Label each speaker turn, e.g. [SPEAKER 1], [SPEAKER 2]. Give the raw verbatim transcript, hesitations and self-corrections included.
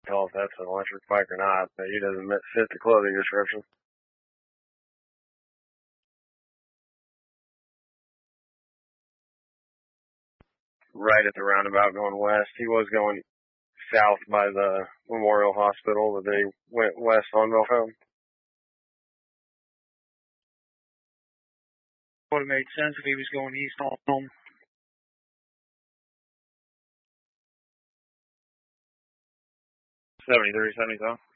[SPEAKER 1] tell if that's an electric bike or not, but he doesn't fit the clothing description. Right at the roundabout going west. He was going south by the Memorial Hospital, but they went west on Milford.
[SPEAKER 2] Would have made sense if he was going east on home.
[SPEAKER 1] seventy-three, seventy-seven.